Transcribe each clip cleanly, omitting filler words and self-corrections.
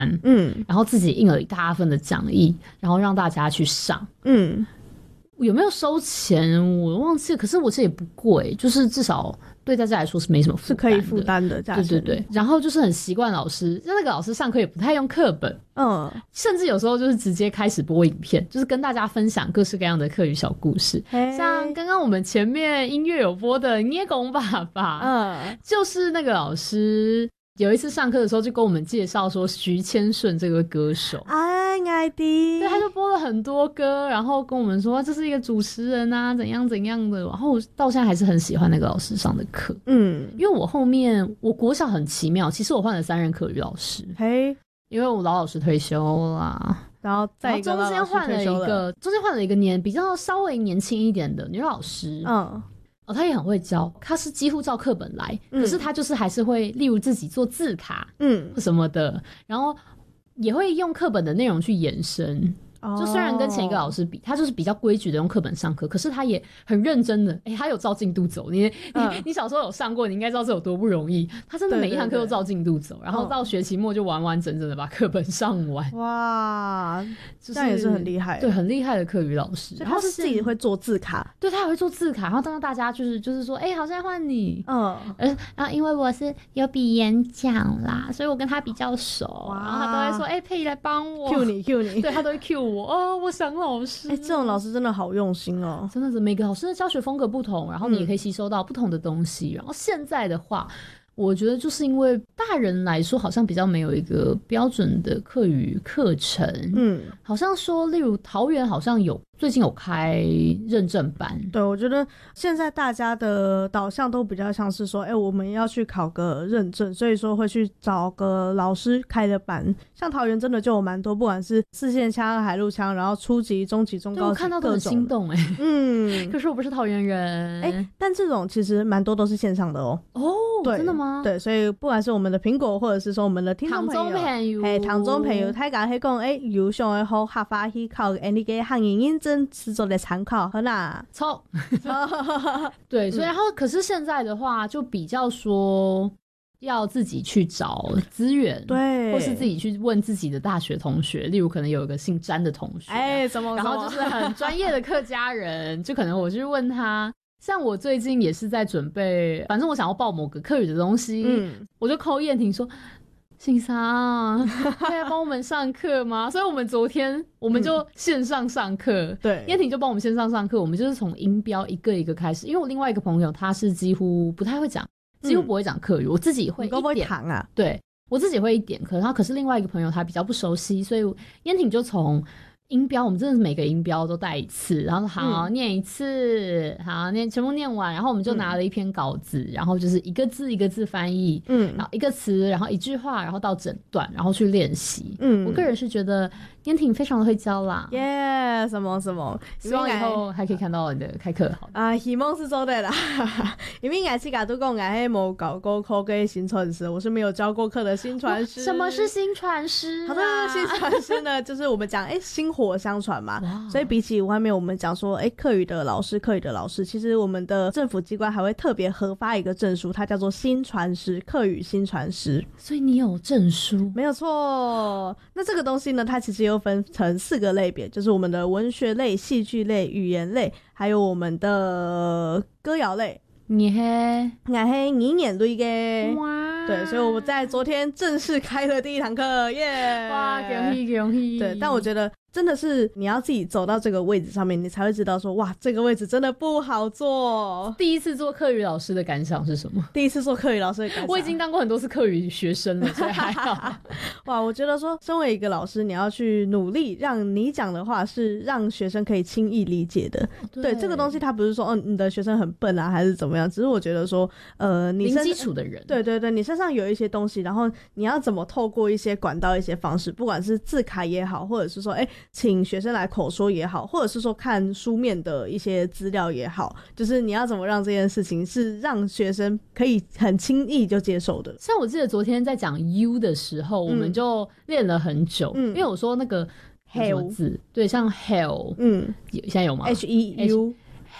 然后自己印了一大份的讲义，然后让大家去上。有没有收钱我忘记了，可是我这也不贵，就是至少对大家来说是没什么负担的， 是可以负担的价钱。 对对对，然后就是很习惯老师，那个老师上课也不太用课本，甚至有时候就是直接开始播影片，就是跟大家分享各式各样的课语小故事。像刚刚我们前面音乐有播的捏拱爸爸，就是那个老师有一次上课的时候就跟我们介绍说徐千顺这个歌手， 爱的， 对，他就播了很多歌，然后跟我们说这是一个主持人啊，怎样怎样的，然后我到现在还是很喜欢那个老师上的课。因为我后面我国小很奇妙，其实我换了3任课语老师，因为我老师退休啦， 然后再一个中间换了一个比较稍微年轻一点的女老师，她也很会教，她是几乎照课本来，可是她就是还是会例如自己做字卡什么的，然后也会用课本的内容去延伸。就虽然跟前一个老师比，他就是比较规矩的用课本上课，可是他也很认真的，他有照进度走。你小时候有上过，你应该知道这有多不容易。他真的每一堂课都照进度走，然后到学期末就完完整整的把课本上完。 哇，这样也是很厉害， 对，很厉害的课语老师。 然后是自己会做字卡， 对，他也会做字卡，然后当大家就是说，好，现在换你。然后因为我是有比演讲啦，所以我跟他比较熟，然后他都会说，佩仪来帮我 ，Q 你， 对，他都会 Q 我。我想老师， 这种老师真的好用心哦， 真的是每个老师的教学风格不同，然后你也可以吸收到不同的东西。然后现在的话，我觉得就是因为大人来说好像比较没有一个标准的课语课程，好像说例如桃园好像最近有开认证班。 对，我觉得现在大家的导向都比较像是说我们要去考个认证，所以说会去找个老师开的班。像桃园真的就有蛮多，不管是四线腔、海陆腔，然后初级、中级、中高级， 我看到都很心动可是我不是桃园人但这种其实蛮多都是线上的哦。对， 真的吗？ 对，所以不管是我们的苹果，或者是说我们的听众朋友，唐中朋友，他讲会讲有上的好合法去考你给汉语认证是做的参考，好啦， 错。对，所以然后可是现在的话，就比较说要自己去找资源， 对， 或是自己去问自己的大学同学，例如可能有一个姓詹的同学，然后就是很专业的客家人，就可能我去问他。像我最近也是在准备，反正我想要报某个课语的东西，我就call燕婷说，姓啥可以帮我们上课吗？所以我们昨天我们就线上上课， 对， 燕婷就帮我们线上上课，我们就是从音标一个一个开始。因为我另外一个朋友他是几乎不太会讲，几乎不会讲课语，我自己会一点， 你会弹啊？ 对，我自己会一点，可是另外一个朋友他比较不熟悉，所以燕婷就从音标，我们真的是每个音标都带一次，然后好念一次，好念全部念完，然后我们就拿了一篇稿子，然后就是一个字一个字翻译，然后一个词，然后一句话，然后到整段，然后去练习。我个人是觉得燕婷非常的会教啦， 什么， 希望以后还可以看到你的开课。 好希望是做对啦。因为我自己都说我是没有教过课的新传师，我是没有教过课的新传师。 什么是新传师？ 好的，新传师呢，就是我们讲薪火相传嘛，所以比起外面我们讲说课语的老师，其实我们的政府机关还会特别核发一个证书，它叫做新传师，课语新传师。 所以你有证书？ 没有错。那这个东西呢，它其实又分成4个类别，就是我们的文学类、戏剧类、语言类，还有我们的歌谣类。 你嘿语言类的，哇！对，所以我们在昨天正式开了第一堂课，耶！ 哇，恭喜！ 对，但我觉得真的是你要自己走到这个位置上面，你才会知道说，哇，这个位置真的不好做。 第一次做课语老师的感想是什么？ 第一次做课语老师的感想， 我已经当过很多次课语学生了，所以还好。 哇，我觉得说，身为一个老师，你要去努力让你讲的话是让学生可以轻易理解的。对，这个东西它不是说你的学生很笨啊，还是怎么样，只是我觉得说，你零基础的人， 对，你身上有一些东西，然后你要怎么透过一些管道、一些方式，不管是字卡也好，或者是说，请学生来口说也好，或者是说看书面的一些资料也好，就是你要怎么让这件事情是让学生可以很轻易就接受的。 像我记得昨天在讲 U 的时候，我们就练了很久，因为我说那个 hell 字，对，像 hell，现在有吗 ？HEU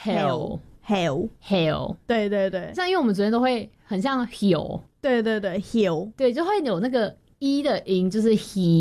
hell， 对， 像因为我们昨天都会很像 hill， 对 hill， 对，就会有那个一的音就是 he